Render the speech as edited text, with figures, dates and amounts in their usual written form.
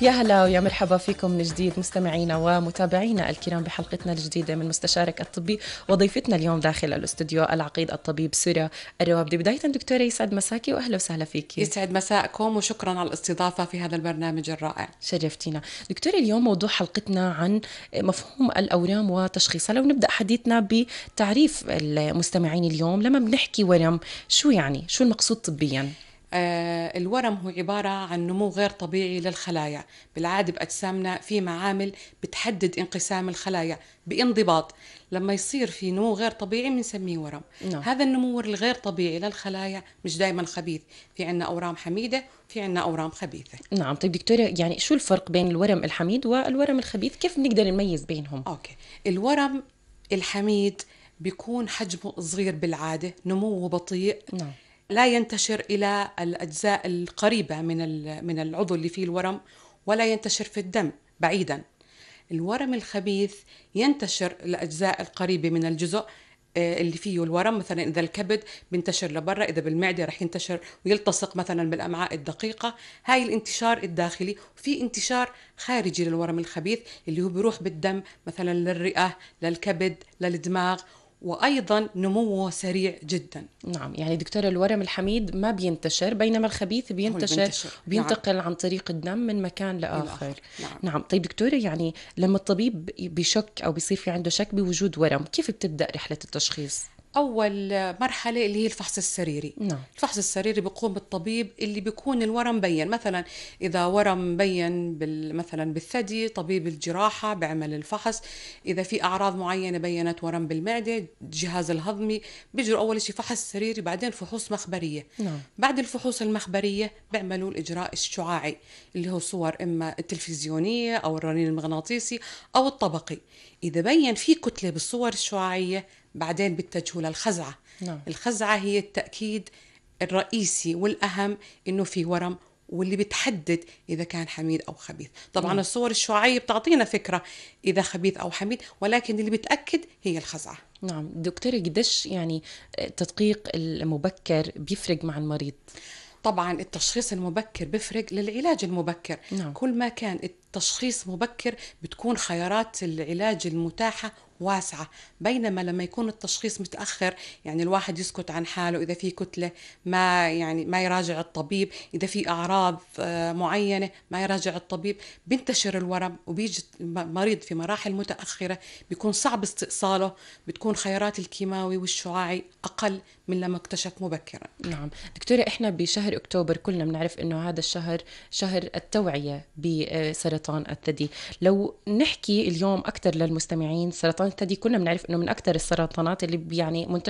يا هلا ويا مرحبا فيكم من جديد مستمعينا ومتابعينا الكرام بحلقتنا الجديدة من مستشارك الطبي، وضيفتنا اليوم داخل الاستوديو العقيد الطبيب سورة الروابدي. بداية دكتورة يسعد مساكي وأهلا وسهلا فيكي. يسعد مساءكم وشكرا على الاستضافة في هذا البرنامج الرائع. شرفتينا دكتورة. اليوم موضوع حلقتنا عن مفهوم الأورام وتشخيصها. لو نبدأ حديثنا بتعريف المستمعين اليوم، لما بنحكي ورم شو يعني؟ شو المقصود طبيا؟ الورم هو عبارة عن نمو غير طبيعي للخلايا. بالعادة بأجسامنا في معامل بتحدد انقسام الخلايا بانضباط. لما يصير في نمو غير طبيعي بنسميه ورم. نعم. هذا النمو الغير طبيعي للخلايا مش دايما خبيث، في عنا أورام حميدة في عنا أورام خبيثة. نعم. طيب دكتورة، يعني شو الفرق بين الورم الحميد والورم الخبيث؟ كيف بنقدر نميز بينهم؟ أوكي. الورم الحميد بيكون حجمه صغير بالعادة، نموه بطيء، نعم. لا ينتشر إلى الأجزاء القريبة من العضو اللي فيه الورم، ولا ينتشر في الدم بعيدا. الورم الخبيث ينتشر الأجزاء القريبة من الجزء اللي فيه الورم. مثلا إذا الكبد بينتشر لبرا، إذا بالمعدة رح ينتشر ويلتصق مثلا بالأمعاء الدقيقة. هاي الانتشار الداخلي. وفي انتشار خارجي للورم الخبيث اللي هو بيروح بالدم مثلا للرئة، للكبد، للدماغ، وأيضا نموه سريع جدا. نعم. يعني دكتورة، الورم الحميد ما بينتشر، بينما الخبيث هو بينتشر بينتشر، نعم، وبينتقل عن طريق الدم من مكان لآخر. الآخر، نعم. نعم. طيب دكتورة، يعني لما الطبيب بيشك أو بيصير في عنده شك بوجود ورم، كيف بتبدأ رحلة التشخيص؟ أول مرحلة اللي هي الفحص السريري. نعم. الفحص السريري بيقوم بالطبيب اللي بيكون الورم مبين. مثلا إذا ورم مبين مثلا بالثدي، طبيب الجراحة بيعمل الفحص. إذا في أعراض معينة بينت ورم بالمعدة، الجهاز الهضمي بيجروا أول شيء فحص سريري، بعدين فحوص مخبرية. نعم. بعد الفحوص المخبرية بيعملوا الإجراء الشعاعي اللي هو صور إما التلفزيونية أو الرنين المغناطيسي أو الطبقي. إذا بين في كتلة بالصور الشعاعية، بعدين بيتجهوا للخزعة. نعم. الخزعة هي التأكيد الرئيسي والأهم إنه في ورم، واللي بتحدد إذا كان حميد أو خبيث. طبعا نعم. الصور الشعاعية بتعطينا فكرة إذا خبيث أو حميد، ولكن اللي بتأكد هي الخزعة. نعم. دكتورة، قديش يعني التدقيق المبكر بيفرق مع المريض؟ طبعا التشخيص المبكر بيفرق للعلاج المبكر. نعم. كل ما كان التشخيص مبكر بتكون خيارات العلاج المتاحة واسعة. بينما لما يكون التشخيص متأخر، يعني الواحد يسكت عن حاله، إذا في كتلة ما يراجع الطبيب، إذا في أعراض معينة ما يراجع الطبيب، بينتشر الورم وبيجي المريض في مراحل متأخرة، بيكون صعب استئصاله. بتكون خيارات الكيماوي والشعاعي أقل من لما اكتشف مبكرا. نعم. دكتورة، إحنا بشهر أكتوبر كلنا بنعرف إنه هذا الشهر شهر التوعية بسرطان الثدي. لو نحكي اليوم أكثر للمستمعين، سرطان الثدي كنا بنعرف إنه من أكثر السرطانات اللي يعني منتشرة